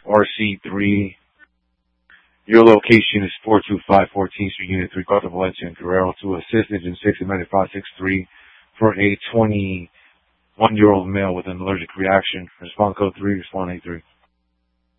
RC3. Your location is 425 14th Street, Unit 3, Carter Valencia, and Guerrero. To assist, Engine 6 amended 563 for a 21-year-old male with an allergic reaction. Respond code 3, respond A3.